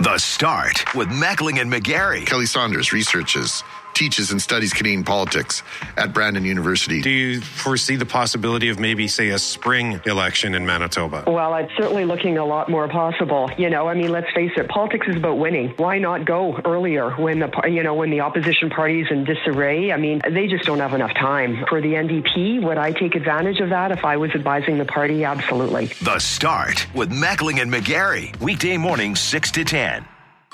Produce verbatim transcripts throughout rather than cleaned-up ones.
The Start with Mackling and McGarry. Kelly Saunders researches, teaches and studies Canadian politics at Brandon University. Do you foresee the possibility of maybe, say, a spring election in Manitoba? Well, it's certainly looking a lot more possible. You know, I mean, let's face it, politics is about winning. Why not go earlier when the, you know, when the opposition party is in disarray? I mean, they just don't have enough time. For the N D P, would I take advantage of that if I was advising the party? Absolutely. The Start with Mackling and McGarry. Weekday mornings, six to ten.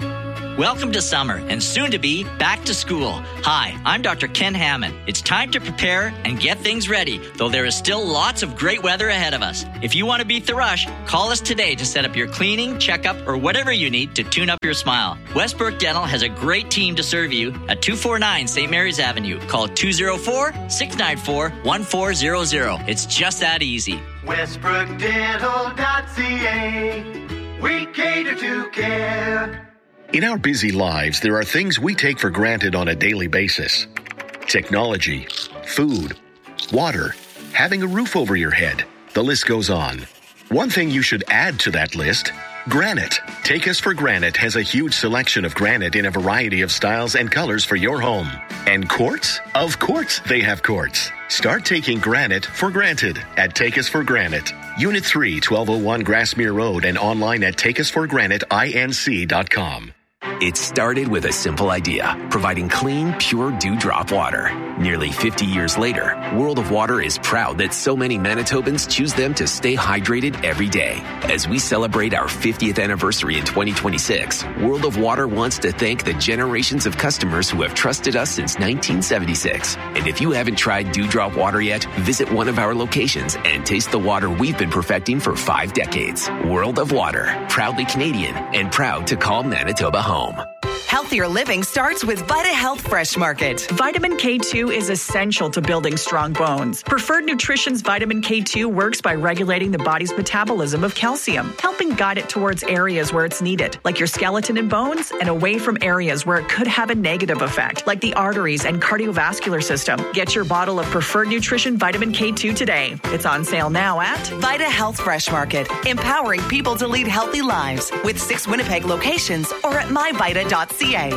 Welcome to summer and soon to be back to school. Hi, I'm Doctor Ken Hammond. It's time to prepare and get things ready, though there is still lots of great weather ahead of us. If you want to beat the rush, call us today to set up your cleaning, checkup, or whatever you need to tune up your smile. Westbrook Dental has a great team to serve you at two forty-nine Saint Mary's Avenue. Call two oh four, six nine four, one four zero zero. It's just that easy. Westbrook Dental dot C A. We cater to care. In our busy lives, there are things we take for granted on a daily basis. Technology, food, water, having a roof over your head. The list goes on. One thing you should add to that list, granite. Take Us for Granite has a huge selection of granite in a variety of styles and colors for your home. And quartz? Of course they have quartz. Start taking granite for granted at Take Us for Granite. Unit three, twelve oh one Grassmere Road, and online at take us for granite inc dot com. It started with a simple idea, providing clean, pure dewdrop water. Nearly fifty years later, World of Water is proud that so many Manitobans choose them to stay hydrated every day. As we celebrate our fiftieth anniversary in twenty twenty-six, World of Water wants to thank the generations of customers who have trusted us since nineteen seventy-six. And if you haven't tried dewdrop water yet, visit one of our locations and taste the water we've been perfecting for five decades. World of Water, proudly Canadian and proud to call Manitoba home. Healthier living starts with Vita Health Fresh Market. Vitamin K two is essential to building strong bones. Preferred Nutrition's Vitamin K two works by regulating the body's metabolism of calcium, helping guide it towards areas where it's needed, like your skeleton and bones, and away from areas where it could have a negative effect, like the arteries and cardiovascular system. Get your bottle of Preferred Nutrition Vitamin K two today. It's on sale now at Vita Health Fresh Market, empowering people to lead healthy lives with six Winnipeg locations or at my vita dot c a.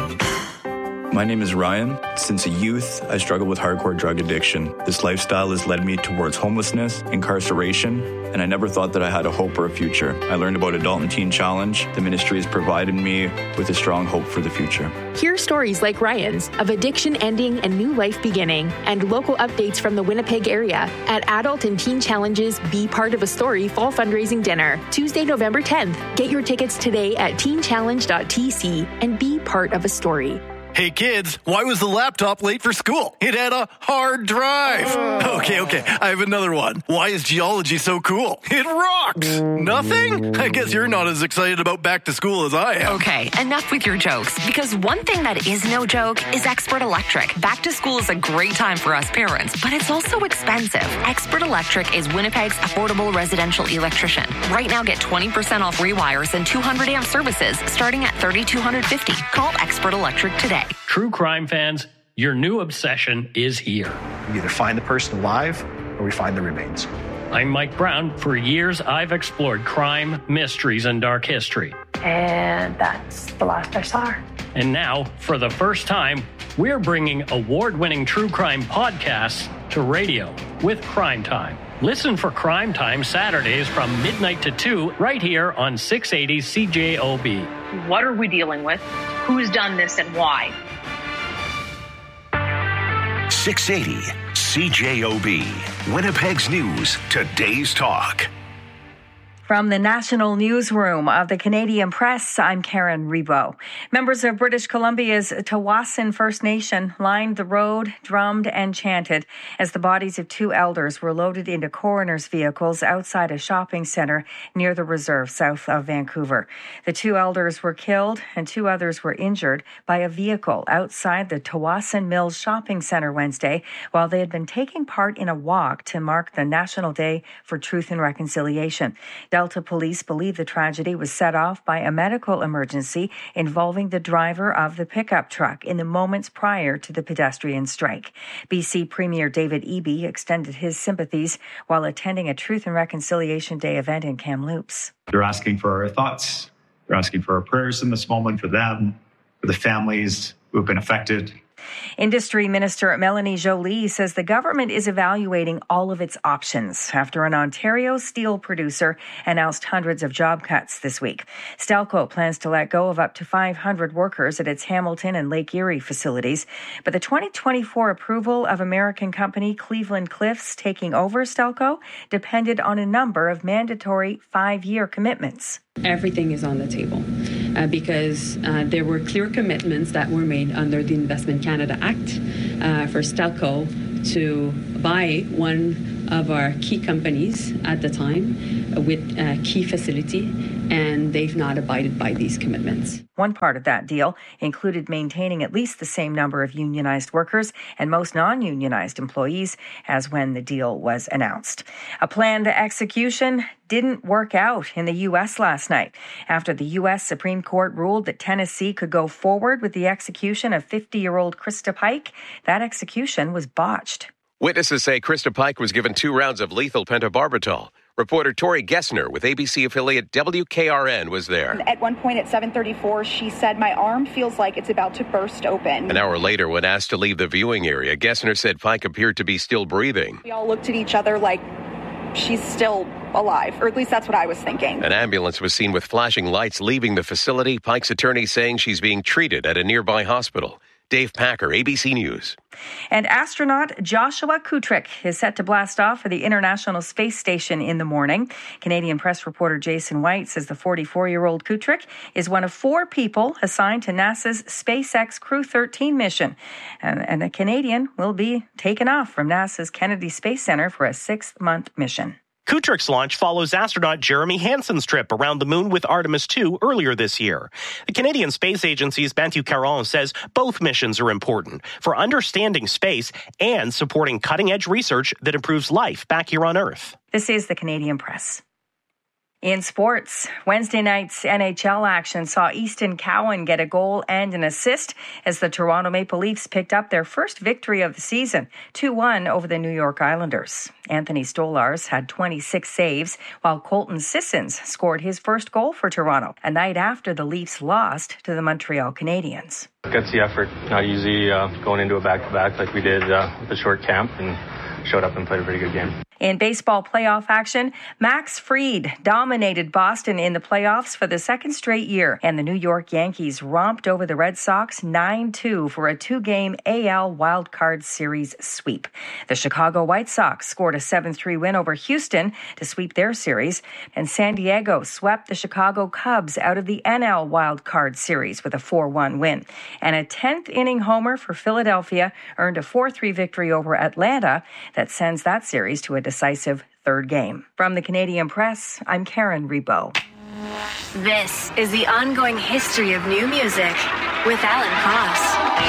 My name is Ryan. Since a youth, I struggled with hardcore drug addiction. This lifestyle has led me towards homelessness, incarceration, and I never thought that I had a hope or a future. I learned about Adult and Teen Challenge. The ministry has provided me with a strong hope for the future. Hear stories like Ryan's of addiction ending and new life beginning, and local updates from the Winnipeg area at Adult and Teen Challenge's Be Part of a Story Fall Fundraising Dinner, Tuesday, November tenth. Get your tickets today at teen challenge dot t c and be part of a story. Hey kids, why was the laptop late for school? It had a hard drive. Oh. Okay, okay, I have another one. Why is geology so cool? It rocks. Nothing? I guess you're not as excited about back to school as I am. Okay, enough with your jokes, because one thing that is no joke is Expert Electric. Back to school is a great time for us parents, but it's also expensive. Expert Electric is Winnipeg's affordable residential electrician. Right now, get twenty percent off rewires and two hundred amp services starting at three thousand two hundred fifty dollars. Call Expert Electric today. True crime fans, your new obsession is here. We either find the person alive or we find the remains. I'm Mike Brown. For years, I've explored crime, mysteries, and dark history. And that's the last I saw her. And now, for the first time, we're bringing award-winning true crime podcasts to radio with Crime Time. Listen for Crime Time Saturdays from midnight to two right here on six eighty C J O B. What are we dealing with? Who's done this and why? six eighty C J O B. Winnipeg's News, today's talk. From the National Newsroom of the Canadian Press, I'm Karen Rebo. Members of British Columbia's Tawasin First Nation lined the road, drummed and chanted as the bodies of two elders were loaded into coroner's vehicles outside a shopping centre near the reserve south of Vancouver. The two elders were killed and two others were injured by a vehicle outside the Tawasin Mills Shopping Centre Wednesday while they had been taking part in a walk to mark the National Day for Truth and Reconciliation. Delta police believe the tragedy was set off by a medical emergency involving the driver of the pickup truck in the moments prior to the pedestrian strike. B C Premier David Eby extended his sympathies while attending a Truth and Reconciliation Day event in Kamloops. They're asking for our thoughts We're asking for our prayers in this moment for them, for the families who have been affected. Industry Minister Melanie Joly says the government is evaluating all of its options after an Ontario steel producer announced hundreds of job cuts this week. Stelco plans to let go of up to five hundred workers at its Hamilton and Lake Erie facilities. But the twenty twenty-four approval of American company Cleveland Cliffs taking over Stelco depended on a number of mandatory five-year commitments. Everything is on the table uh, because uh, there were clear commitments that were made under the Investment Canada Act uh, for Stelco to buy one of our key companies at the time uh, with a key facility, and they've not abided by these commitments. One part of that deal included maintaining at least the same number of unionized workers and most non-unionized employees as when the deal was announced. A planned execution didn't work out in the U S last night after the U S Supreme Court ruled that Tennessee could go forward with the execution of fifty-year-old Krista Pike. That execution was botched. Witnesses say Krista Pike was given two rounds of lethal pentobarbital. Reporter Tori Gessner with A B C affiliate W K R N was there. At one point at seven thirty-four, she said, "My arm feels like it's about to burst open." An hour later, when asked to leave the viewing area, Gessner said Pike appeared to be still breathing. We all looked at each other like she's still alive, or at least that's what I was thinking. An ambulance was seen with flashing lights leaving the facility. Pike's attorney saying she's being treated at a nearby hospital. Dave Packer, A B C News. And astronaut Joshua Kutrick is set to blast off for the International Space Station in the morning. Canadian press reporter Jason White says the forty-four-year-old Kutrick is one of four people assigned to NASA's SpaceX Crew thirteen mission. And, and a Canadian will be taken off from NASA's Kennedy Space Center for a six-month mission. Kutrick's launch follows astronaut Jeremy Hansen's trip around the moon with Artemis two earlier this year. The Canadian Space Agency's Bantu Caron says both missions are important for understanding space and supporting cutting-edge research that improves life back here on Earth. This is the Canadian Press. In sports, Wednesday night's N H L action saw Easton Cowan get a goal and an assist as the Toronto Maple Leafs picked up their first victory of the season, two one over the New York Islanders. Anthony Stolarz had twenty-six saves, while Colton Sissons scored his first goal for Toronto, a night after the Leafs lost to the Montreal Canadiens. Gutsy effort, not easy uh, going into a back-to-back like we did uh, with the short camp, and showed up and played a pretty good game. In baseball playoff action, Max Fried dominated Boston in the playoffs for the second straight year, and the New York Yankees romped over the Red Sox nine two for a two-game A L Wildcard Series sweep. The Chicago White Sox scored a seven three win over Houston to sweep their series, and San Diego swept the Chicago Cubs out of the N L Wildcard Series with a four one win. And a tenth-inning homer for Philadelphia earned a four three victory over Atlanta that sends that series to a decisive third game. From the Canadian Press, I'm Karen Rebo. This is the ongoing history of new music with Alan Cross.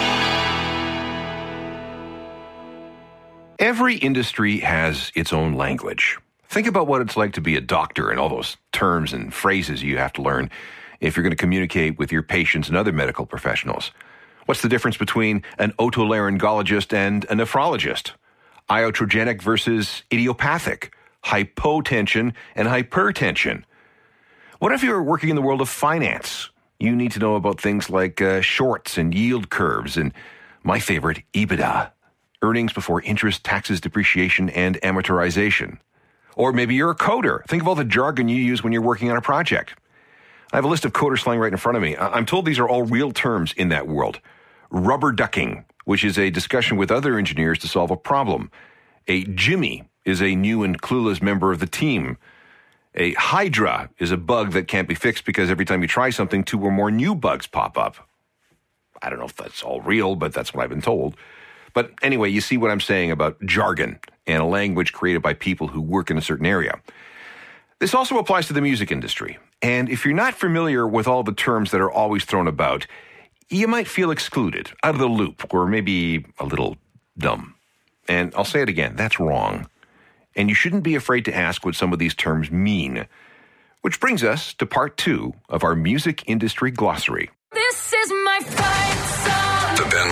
Every industry has its own language. Think about what it's like to be a doctor and all those terms and phrases you have to learn if you're going to communicate with your patients and other medical professionals. What's the difference between an otolaryngologist and a nephrologist? Iatrogenic versus idiopathic, hypotension and hypertension. What if you're working in the world of finance? You need to know about things like uh, shorts and yield curves and, my favorite, EBITDA, earnings before interest, taxes, depreciation, and amortization. Or maybe you're a coder. Think of all the jargon you use when you're working on a project. I have a list of coder slang right in front of me. I'm told these are all real terms in that world. Rubber ducking, which is a discussion with other engineers to solve a problem. A Jimmy is a new and clueless member of the team. A Hydra is a bug that can't be fixed because every time you try something, two or more new bugs pop up. I don't know if that's all real, but that's what I've been told. But anyway, you see what I'm saying about jargon and a language created by people who work in a certain area. This also applies to the music industry. And if you're not familiar with all the terms that are always thrown about, you might feel excluded, out of the loop, or maybe a little dumb. And I'll say it again, that's wrong. And you shouldn't be afraid to ask what some of these terms mean. Which brings us to part two of our music industry glossary. This is my fight song. The Ben Mulrooney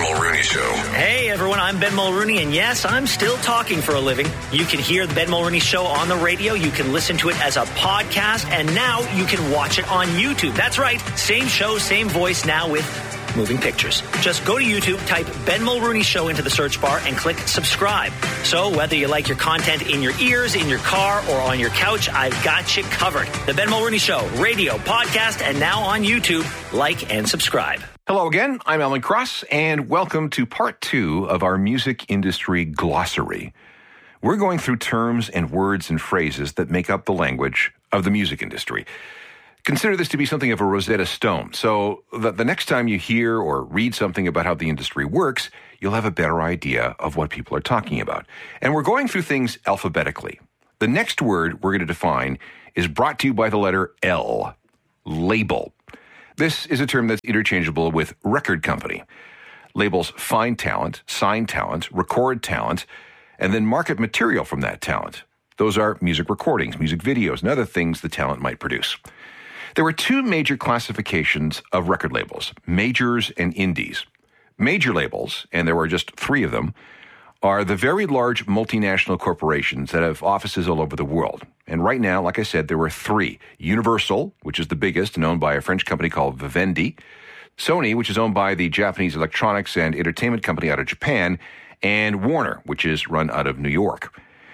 Show. Hey everyone, I'm Ben Mulrooney, and yes, I'm still talking for a living. You can hear the Ben Mulrooney Show on the radio, you can listen to it as a podcast, and now you can watch it on YouTube. That's right, same show, same voice, now with moving pictures. Just go to YouTube, type Ben Mulrooney Show into the search bar, and click subscribe. So whether you like your content in your ears, in your car, or on your couch, I've got you covered. The Ben Mulrooney Show, radio, podcast, and now on YouTube. Like and subscribe. Hello again, I'm Alan Cross, and welcome to part two of our music industry glossary. We're going through terms and words and phrases that make up the language of the music industry. Consider this to be something of a Rosetta Stone, so that the next time you hear or read something about how the industry works, you'll have a better idea of what people are talking about. And we're going through things alphabetically. The next word we're going to define is brought to you by the letter L, label. This is a term that's interchangeable with record company. Labels find talent, sign talent, record talent, and then market material from that talent. Those are music recordings, music videos, and other things the talent might produce. There were two major classifications of record labels, majors and indies. Major labels, and there were just three of them, are the very large multinational corporations that have offices all over the world. And right now, like I said, there were three. Universal, which is the biggest and owned by a French company called Vivendi. Sony, which is owned by the Japanese electronics and entertainment company out of Japan. And Warner, which is run out of New York.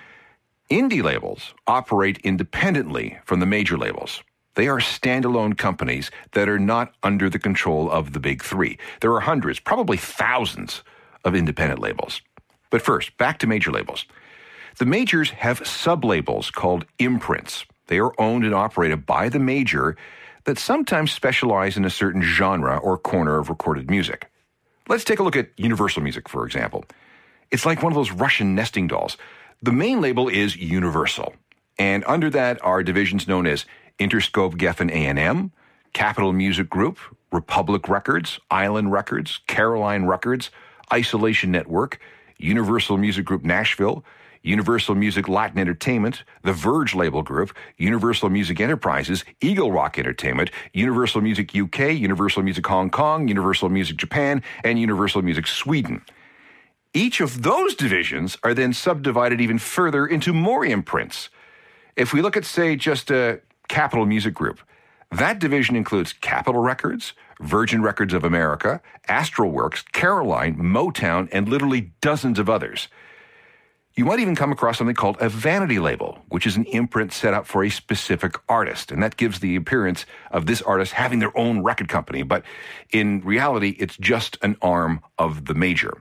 Indie labels operate independently from the major labels. They are standalone companies that are not under the control of the big three. There are hundreds, probably thousands of independent labels. But first, back to major labels. The majors have sub-labels called imprints. They are owned and operated by the major that sometimes specialize in a certain genre or corner of recorded music. Let's take a look at Universal Music, for example. It's like one of those Russian nesting dolls. The main label is Universal, and under that are divisions known as Interscope, Geffen, A and M, Capitol Music Group, Republic Records, Island Records, Caroline Records, Isolation Network, Universal Music Group Nashville, Universal Music Latin Entertainment, the Verge Label Group, Universal Music Enterprises, Eagle Rock Entertainment, Universal Music U K, Universal Music Hong Kong, Universal Music Japan, and Universal Music Sweden. Each of those divisions are then subdivided even further into more imprints. If we look at, say, just a Capitol Music Group, that division includes Capitol Records, Virgin Records of America, Astral Works, Caroline, Motown, and literally dozens of others. You might even come across something called a vanity label, which is an imprint set up for a specific artist, and that gives the appearance of this artist having their own record company, but in reality, it's just an arm of the major.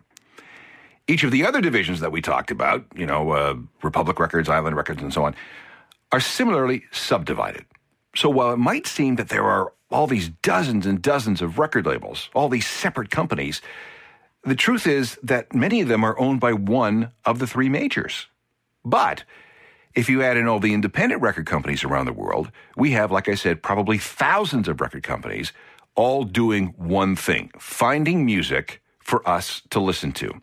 Each of the other divisions that we talked about, you know, uh, Republic Records, Island Records, and so on, are similarly subdivided. So while it might seem that there are all these dozens and dozens of record labels, all these separate companies, the truth is that many of them are owned by one of the three majors. But if you add in all the independent record companies around the world, we have, like I said, probably thousands of record companies all doing one thing, finding music for us to listen to.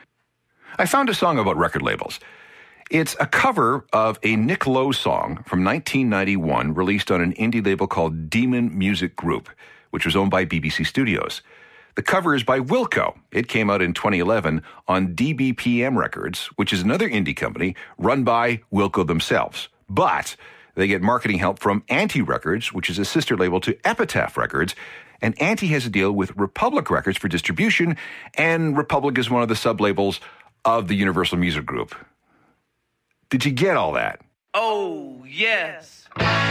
I found a song about record labels. It's a cover of a Nick Lowe song from nineteen ninety-one released on an indie label called Demon Music Group, which was owned by B B C Studios. The cover is by Wilco. It came out in twenty eleven on D B P M Records, which is another indie company run by Wilco themselves. But they get marketing help from Anti Records, which is a sister label to Epitaph Records, and Anti has a deal with Republic Records for distribution, and Republic is one of the sub-labels of the Universal Music Group. Did you get all that? Oh, yes.